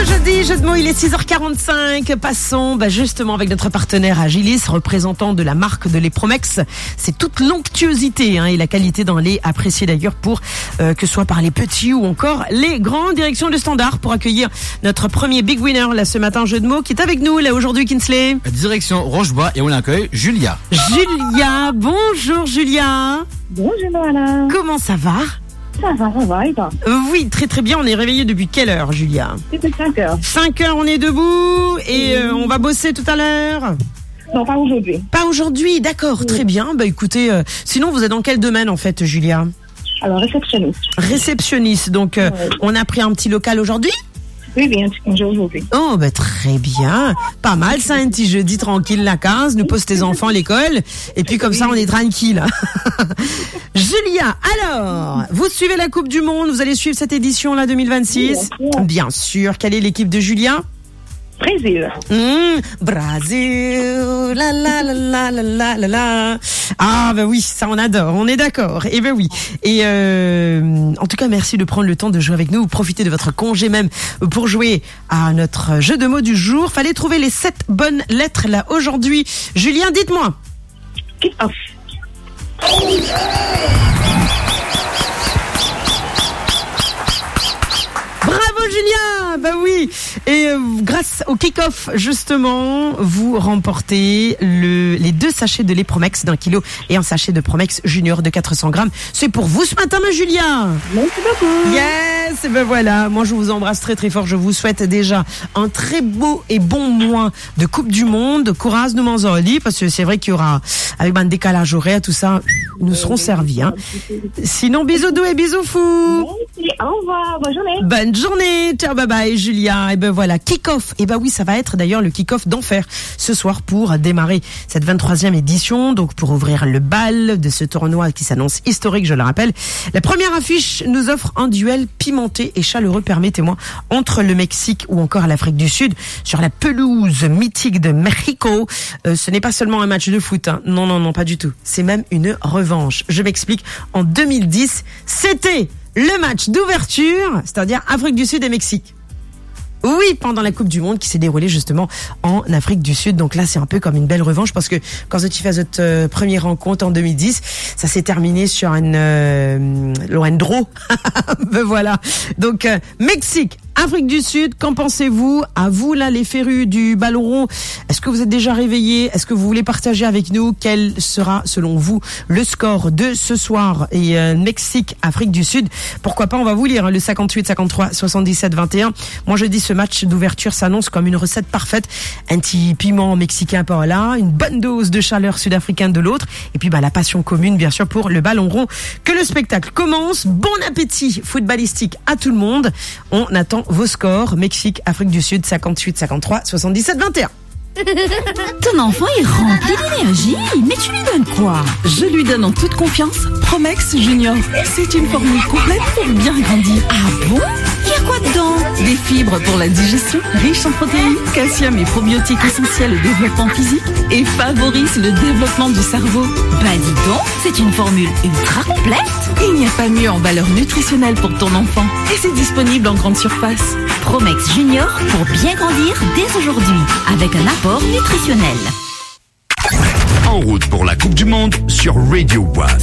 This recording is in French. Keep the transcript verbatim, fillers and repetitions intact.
jeudi, jeu de mots, il est six heures quarante-cinq. Passons bah, justement avec notre partenaire Agilis, représentant de la marque de lait Promex. C'est toute l'onctuosité hein, et la qualité d'un lait appréciée d'ailleurs pour euh, que ce soit par les petits ou encore les grands. Direction de Standard pour accueillir notre premier big winner là ce matin, jeu de mots, qui est avec nous là aujourd'hui, Kinsley. Direction Rochebois et on accueille Julia. Julia, bonjour Julia. Bonjour Loana. Comment ça va? Ça va, ça va, et toi? euh, Oui, très très bien. On est réveillé depuis quelle heure, Julia? Depuis cinq heures. cinq heures, on est debout et euh, on va bosser tout à l'heure. Non, pas aujourd'hui. Pas aujourd'hui, d'accord, oui. Très bien. Bah écoutez, euh, sinon vous êtes dans quel domaine en fait, Julia? Alors, réceptionniste. Réceptionniste, donc euh, oui. On a pris un petit local aujourd'hui? Oui, bien, un jour aujourd'hui. Oh, bah très bien. Pas mal ça, un petit jeudi tranquille, la case, nous pose tes enfants à l'école, et puis comme oui. Ça on est tranquille. Julia, alors, vous suivez la Coupe du Monde, vous allez suivre cette édition là deux mille vingt-six? Oui, bien, bien sûr. Quelle est l'équipe de Julia? Brésil. Mmh, Brésil, la la la la la la la la. Ah ben bah oui, ça on adore, on est d'accord. Et ben bah oui. Et euh, en tout cas, merci de prendre le temps de jouer avec nous. Profitez de votre congé même pour jouer à notre jeu de mots du jour. Fallait trouver les sept bonnes lettres là aujourd'hui. Julien, dites-moi. Kick off. Bravo Julien, bah oui. Et euh, grâce au kick-off justement, vous remportez le, les deux sachets de lait Promex d'un kilo et un sachet de Promex Junior de quatre cents grammes. C'est pour vous ce matin, ma Julien. Merci beaucoup. Yes, et ben voilà. Moi, je vous embrasse très très fort. Je vous souhaite déjà un très beau et bon mois de Coupe du Monde. Courage, nous manzoli, parce que c'est vrai qu'il y aura avec un décalage horaire, tout ça, nous serons servis. Hein. Sinon, bisous doux et bisous fous. Merci. Au revoir. Bonne journée. Bonne journée. Ciao, bye bye, Julia. Et ben voilà, kick-off. Et ben oui, ça va être d'ailleurs le kick-off d'enfer ce soir pour démarrer cette vingt-troisième édition. Donc pour ouvrir le bal de ce tournoi qui s'annonce historique, je le rappelle. La première affiche nous offre un duel pimenté et chaleureux, permettez-moi, entre le Mexique ou encore l'Afrique du Sud sur la pelouse mythique de Mexico. Euh, ce n'est pas seulement un match de foot. Hein. Non, non, non, pas du tout. C'est même une revanche. Je m'explique. En deux mille dix, c'était le match d'ouverture, c'est-à-dire Afrique du Sud et Mexique. Oui, pendant la Coupe du Monde qui s'est déroulée justement en Afrique du Sud. Donc là, c'est un peu comme une belle revanche parce que quand tu fais votre euh, première rencontre en deux mille dix, ça s'est terminé sur une euh, loin draw. Ben voilà. Donc euh, Mexique, Afrique du Sud, qu'en pensez-vous? À vous là, les férus du ballon rond. Est-ce que vous êtes déjà réveillés? Est-ce que vous voulez partager avec nous quel sera, selon vous, le score de ce soir? Et euh, Mexique, Afrique du Sud. Pourquoi pas? On va vous lire hein, le cinquante-huit cinquante-trois soixante-dix-sept vingt et un. Moi, je dis ce match d'ouverture s'annonce comme une recette parfaite. Un petit piment mexicain par là, une bonne dose de chaleur sud-africaine de l'autre, et puis bah la passion commune, bien sûr, pour le ballon rond. Que le spectacle commence. Bon appétit footballistique à tout le monde. On attend vos scores. Mexique, Afrique du Sud, cinquante-huit cinquante-trois soixante-dix-sept vingt et un. Ton enfant est rempli d'énergie, mais tu lui donnes quoi? Je lui donne en toute confiance Promex Junior. C'est une formule complète pour bien grandir. Ah bon? Il y a quoi dedans? Des fibres pour la digestion, riches en protéines, calcium et probiotiques essentiels au développement physique et favorisent le développement du cerveau. Bah dis donc, c'est une formule ultra complète. Il n'y a pas mieux en valeur nutritionnelle pour ton enfant. Et c'est disponible en grande surface. Promex Junior pour bien grandir dès aujourd'hui, avec un apport nutritionnel. En route pour la Coupe du Monde sur Radio One.